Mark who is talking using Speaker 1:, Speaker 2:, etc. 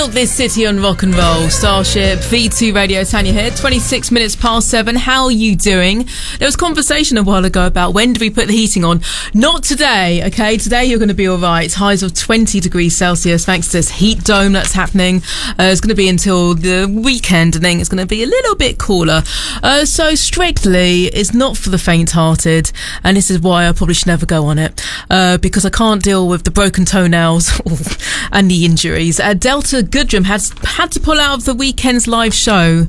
Speaker 1: built this city on rock and roll. Starship, V2 Radio, Tanya here, 26 minutes past 7. How are you doing? There was conversation a while ago about when do we put the heating on. Not today, okay? Today you're going to be all right. Highs of 20 degrees Celsius thanks to this heat dome that's happening. It's going to be until the weekend, and then it's going to be a little bit cooler. So Strictly is not for the faint-hearted, and this is why I probably should never go on it, because I can't deal with the broken toenails and the injuries. Delta Goodrem had to pull out of the weekend's live show